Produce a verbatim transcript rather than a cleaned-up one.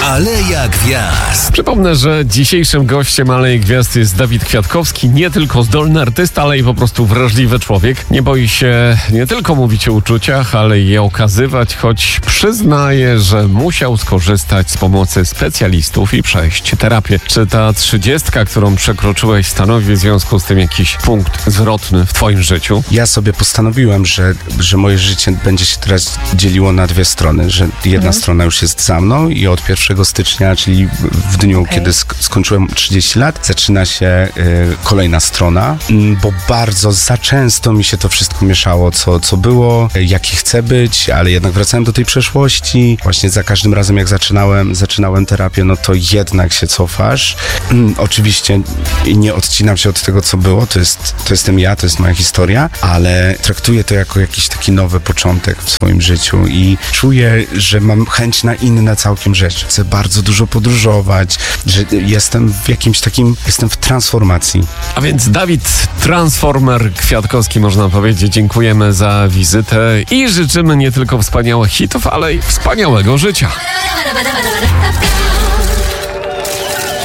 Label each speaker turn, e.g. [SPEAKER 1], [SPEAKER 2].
[SPEAKER 1] Aleja Gwiazd.
[SPEAKER 2] Przypomnę, że dzisiejszym gościem Alei Gwiazd jest Dawid Kwiatkowski. Nie tylko zdolny artysta, ale i po prostu wrażliwy człowiek. Nie boi się nie tylko mówić o uczuciach, ale i je okazywać, choć przyznaje, że musiał skorzystać z pomocy specjalistów i przejść terapię. Czy ta trzydziestka, którą przekroczyłeś, stanowi w związku z tym jakiś punkt zwrotny w twoim życiu?
[SPEAKER 3] Ja sobie postanowiłem, że, że moje życie będzie się teraz dzieliło na dwie strony, że jedna mhm. strona już jest za mną i od pierwszego stycznia, czyli w dniu, okay. kiedy sk- skończyłem trzydzieści lat, zaczyna się y, kolejna strona, bo bardzo za często mi się to wszystko mieszało, co, co było, jaki chcę być, ale jednak wracałem do tej przeszłości. Właśnie za każdym razem, jak zaczynałem, zaczynałem terapię, no to jednak się cofasz. Mm, oczywiście nie odcinam się od tego, co było, to jest, to jestem ja, to jest moja historia, ale traktuję to jako jakiś taki nowy początek w swoim życiu i czuję, że mam chęć na inne całkiem rzeczy. Chcę bardzo dużo podróżować, że jestem w jakimś takim, jestem w transformacji.
[SPEAKER 2] A więc Dawid Transformer Kwiatkowski, można powiedzieć. Dziękujemy za wizytę i życzymy nie tylko wspaniałych hitów, ale i wspaniałego życia.